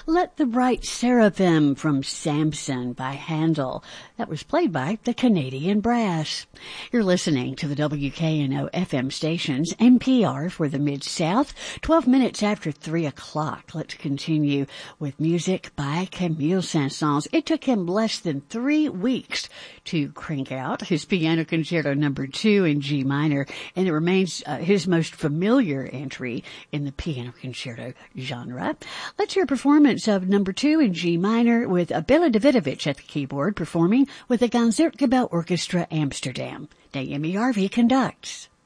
Let the Bright Seraphim from Samson by Handel. That was played by the Canadian Brass. You're listening to the WKNO FM stations, NPR for the Mid-South, 12 minutes after 3 o'clock. Let's continue with music by Camille Saint-Saëns. It took him less than 3 weeks to crank out his Piano Concerto No. 2 in G minor, and it remains his most familiar entry in the piano concerto genre. Let's hear a performance of No. 2 in G minor with Bela Davidovich at the keyboard performing with the Concertgebouw Orchestra Amsterdam. Naomi Harvey conducts.